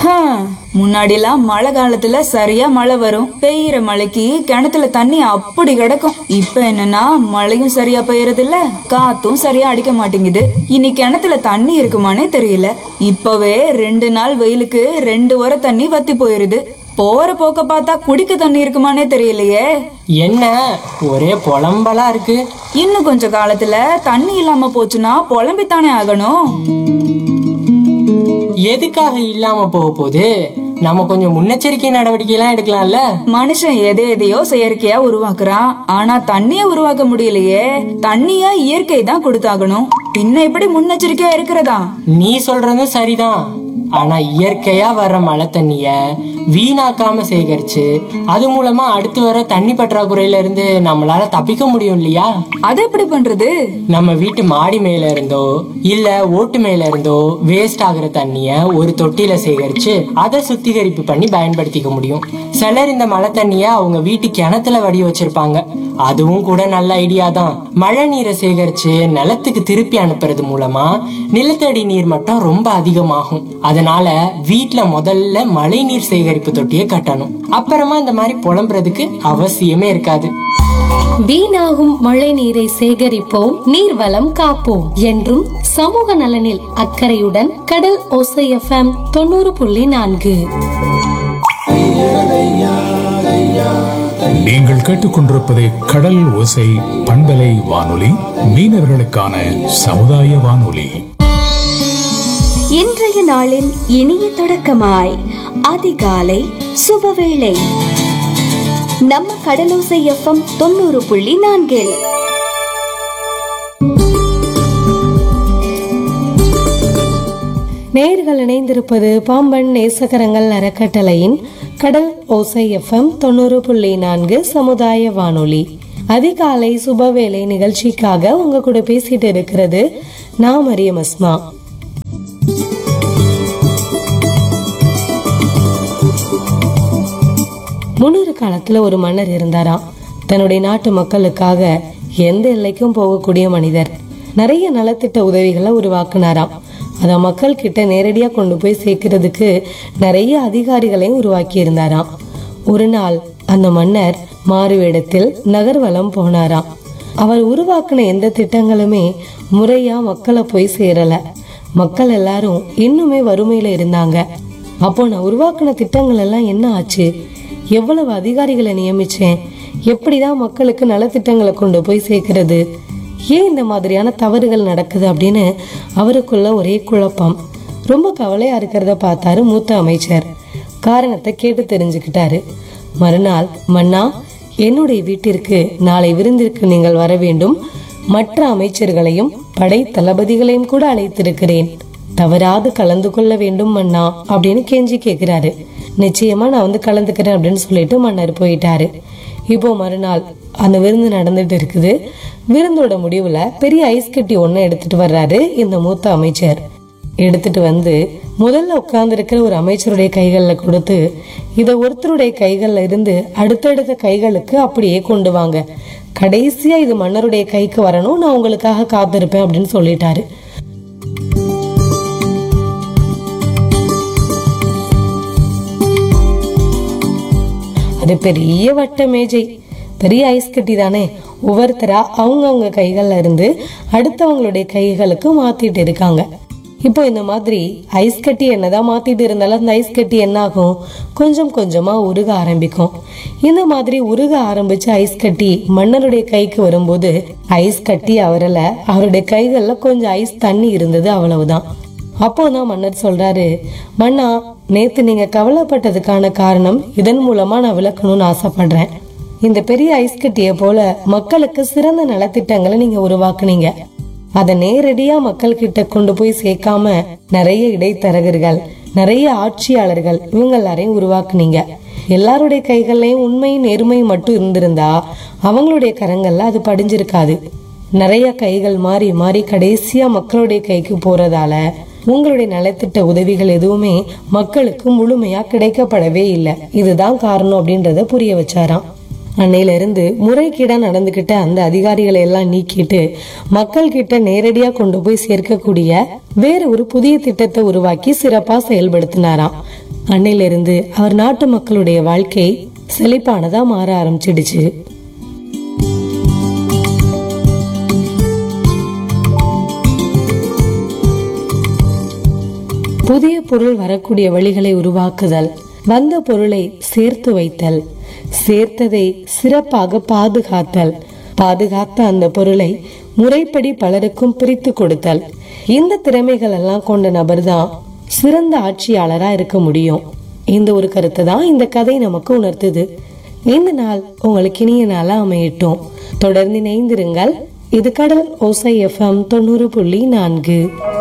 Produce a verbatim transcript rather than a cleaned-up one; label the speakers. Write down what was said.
Speaker 1: முன்னாடி எல்லாம் மழை காலத்துல சரியா மழை வரும், பெய்யற மழைக்கு கிணத்துல தண்ணி அப்படி கிடக்கும். இப்ப என்னன்னா மழையும் சரியா பெய்யறது இல்ல, காத்தும் சரியா அடிக்க மாட்டேங்குது. இனி கிணத்துல தண்ணி இருக்குமானே தெரியல. இப்பவே ரெண்டு நாள் வெயிலுக்கு ரெண்டு வர தண்ணி வத்தி போயிருது. போற போக்க பார்த்தா குடிக்க தண்ணி இருக்குமானே தெரியலையே.
Speaker 2: என்ன ஒரே புலம்பலா இருக்கு.
Speaker 1: இன்னும் கொஞ்ச காலத்துல தண்ணி இல்லாம போச்சுன்னா புலம்பித்தானே ஆகணும்.
Speaker 2: எதுக்காக இல்லாம போக போகுது? நம்ம கொஞ்சம் முன்னெச்சரிக்கை நடவடிக்கை எல்லாம் எடுக்கலாம்ல.
Speaker 1: மனுஷன் எதை எதையோ செயற்கையா உருவாக்குறான், ஆனா தண்ணிய உருவாக்க முடியலையே. தண்ணிய இயற்கை தான் கொடுத்தாகணும், பின்ன எப்படி முன்னெச்சரிக்கையா இருக்கிறதா?
Speaker 2: நீ சொல்றதும் சரிதான். ஆனா இயற்கையா வர்ற மழை தண்ணிய வீணாக்காம சேகரிச்சு அது மூலமா அடுத்து வர தண்ணி பற்றாக்குறையில இருந்து நம்மளால தப்பிக்க முடியும் இல்லையா?
Speaker 1: அது எப்படி பண்றது?
Speaker 2: நம்ம வீட்டு மாடி மேல இருந்தோ இல்ல ஓட்டு மேல இருந்தோ வேஸ்ட் ஆகுற தண்ணிய ஒரு தொட்டியில சேகரிச்சு அதை சுத்திகரிப்பு பண்ணி பயன்படுத்திக்க முடியும். சிலர் இந்த மழை தண்ணிய அவங்க வீட்டு கிணத்துல வடி வச்சிருப்பாங்க. அதுவும் கூட நல்ல ஐடியா தான். மழை நீரை சேகரிச்சு நிலத்துக்கு திருப்பி அனுப்புறது மூலமா நிலத்தடி நீர் மட்டம் ரொம்ப அதிகமாகும். அதனால வீட்டுல முதல்ல மழை நீர் சேகரிப்பு தொட்டியை கட்டணும். அப்புறமா இந்த மாதிரி புலம்புறதுக்கு அவசியமே இருக்காது.
Speaker 3: வீணாகும் மழை நீரை சேகரிப்போம், நீர்வளம் காப்போம் என்றும் சமூக நலனில் அக்கறையுடன் கடல் ஓசை எஃப்எம் தொண்ணூறு புள்ளி நான்கு.
Speaker 4: நீங்கள் கேட்டுக்கொண்டிருப்பது கடல் ஓசை பண்பலை வானொலி, மீனவர்களுக்கான சமுதாய வானொலி.
Speaker 5: இன்றைய நாளின் இனிய தொடக்கமாய் அதிகாலை சுபவேளை நம்ம கடலோசை எஃப்எம் தொண்ணூறு புள்ளி நான்கில்.
Speaker 3: நேயர்கள் இணைந்திருப்பது பாம்பன் நேசகரங்கள் அறக்கட்டளையின் கடல் ஓசை எஃப்எம் தொண்ணூறு புள்ளி நான்கு சமுதாய வானொலி. அதிகாலை சுபவேளை நிகழ்ச்சிக்காக உங்க கூட பேசிட்டு இருக்கிறது நான் மரியம் அஸ்மா. முன்னொரு காலத்துல ஒரு மன்னர் இருந்தாராம். தன்னுடைய நாட்டு மக்களுக்காக எந்த எல்லைக்கும் போகக்கூடிய மனிதர். நிறைய நலத்திட்ட உதவிகளை உருவாக்குனாராம். அத மக்கள் கிட்ட நேரடியா கொண்டு போய் சேர்க்கிறதுக்கு நிறைய அதிகாரிகளையும் உருவாக்கி இருந்தாராம். ஒரு நாள் அந்த மன்னர் மாறுவேடத்தில் நகர்வலம் போனாராம். அவர் உருவாக்குன எந்த திட்டங்களுமே முறையா மக்களை போய் சேரல. மக்கள் எல்லாரும் இன்னுமே வறுமையில இருந்தாங்க. அப்போ நான் உருவாக்குன திட்டங்கள் எல்லாம் என்ன ஆச்சு? எவ்வளவு அதிகாரிகளை நியமிச்சேன்? எப்படிதான் மக்களுக்கு நலத்திட்டங்களை கொண்டு போய் சேர்க்கிறது? ஏன் இந்த மாதிரியான தவறுகள் நடக்குது அப்படின்னு அவருக்குள்ள ஒரே குழப்பம். ரொம்ப கவலையா இருக்கிறத பார்த்தாரு மூத்த அமைச்சர். காரணத்தை கேட்டு தெரிஞ்சுக்கிட்டாரு. மறுநாள், மன்னா, என்னுடைய வீட்டிற்கு நாளை விருந்திற்கு நீங்கள் வர வேண்டும். மற்ற அமைச்சர்களையும் படை தளபதிகளையும் கூட அழைத்திருக்கிறேன். தவறாது கலந்து கொள்ள வேண்டும் மன்னா அப்படின்னு கெஞ்சி கேட்கிறாரு. நிச்சயமா நான் வந்து கலந்துக்கிறேன் அப்படின்னு சொல்லிட்டு மன்னர் போயிட்டாரு. இப்போ மறுநாள் அந்த விருந்து நடந்துட்டு இருக்குது. விருந்தோட முடிவுல பெரிய ஐஸ் கட்டி ஒண்ணு எடுத்துட்டு வர்றாரு இந்த மூத்த அமைச்சர். எடுத்துட்டு வந்து முதல்ல உட்கார்ந்து இருக்கிற ஒரு அமைச்சருடைய கைகள்ல கொடுத்து, இத ஒருத்தருடைய கைகள்ல இருந்து அடுத்தடுத்த கைகளுக்கு அப்படியே கொண்டு வாங்க. கடைசியா இது மன்னருடைய கைக்கு வரணும், நான் உங்களுக்காக காத்திருப்பேன் அப்படின்னு சொல்லிட்டாரு. அது பெரிய வட்ட மேஜை, பெரிய ஐஸ் கட்டி தானே. ஒவ்வொருத்தரா அவங்க அவங்க கைகள்ல இருந்து அடுத்தவங்களுடைய கைகளுக்கு மாத்திட்டு இருக்காங்க. இப்போ இந்த மாதிரி ஐஸ் கட்டி என்னதான் மாத்திட்டு இருந்தாலும் அந்த ஐஸ் கட்டி என்ன ஆகும்? கொஞ்சம் கொஞ்சமா உருக ஆரம்பிக்கும். இந்த மாதிரி உருக ஆரம்பிச்ச ஐஸ் கட்டி மன்னருடைய கைக்கு வரும்போது ஐஸ் கட்டி அவரல, அவருடைய கைகள்ல கொஞ்சம் ஐஸ் தண்ணி இருந்தது, அவ்வளவுதான். அப்போதான் மன்னர் சொல்றாரு, மன்னா, நேத்து நீங்க கவலைப்பட்டதுக்கான காரணம் இதன் மூலமா நான் விளக்கணும்னு ஆசைப்படுறேன். இந்த பெரிய ஐஸ் கட்டிய போல மக்களுக்கு சிறந்த நலத்திட்டங்களை நீங்க உருவாக்குனீங்க. அதை நேரடியா மக்கள் கிட்ட கொண்டு போய் சேர்க்காம நிறைய இடைத்தரகர்கள், நிறைய ஆட்சியாளர்கள், இவங்க எல்லாரையும் உருவாக்குனீங்க. எல்லாருடைய கைகள்லயும் உண்மையும் நேர்மையும் மட்டும் இருந்திருந்தா அவங்களுடைய கரங்கள்ல அது படிஞ்சிருக்காது. நிறைய கைகள் மாறி மாறி கடைசியா மக்களுடைய கைக்கு போறதால உங்களுடைய நலத்திட்ட உதவிகள் எதுவுமே மக்களுக்கு முழுமையா கிடைக்கப்படவே இல்லை. இதுதான் காரணம் அப்படின்றத புரிய வச்சாராம். அன்னையில இருந்து முறைகேடா நடந்துகிட்ட அந்த அதிகாரிகளை எல்லாம் நீக்கிட்டு மக்கள் கிட்ட நேரடியா கொண்டு போய் சேர்க்கக்கூடிய வேற ஒரு புதிய திட்டத்தை உருவாக்கி சிறப்பா செயல்படுத்தினாராம். அன்னையிலிருந்து அவர் நாட்டு மக்களுடைய வாழ்க்கை செழிப்பானதா மாற ஆரம்பிச்சிடுச்சு. புதிய பொருள் வரக்கூடிய வழிகளை உருவாக்குதல், வந்த பொருளை சேர்த்து வைத்தல், சேர்த்ததை சிறப்பாக பாதுகாத்தல், பாதுகாத்த அந்த பொருளை முறைப்படி பலருக்கும் பிரித்து கொடுத்தல், இந்த திறமைகள் எல்லாம் கொண்ட நபர் தான் சிறந்த ஆட்சியாளரா இருக்க முடியும். இந்த ஒரு கருத்தை தான் இந்த கதை நமக்கு உணர்த்துது. இந்த நாள் உங்களுக்கு இனிய நாளா அமையட்டும். தொடர்ந்து இணைந்திருங்கள். இது கடல் ஓசை எஃப்எம் தொண்ணூறு புள்ளி நான்கு.